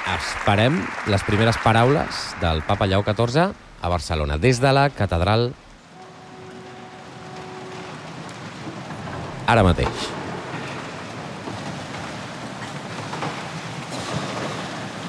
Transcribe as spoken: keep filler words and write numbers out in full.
esperem les primeres paraules del papa Lleó catorze a Barcelona, des de la catedral ara mateix.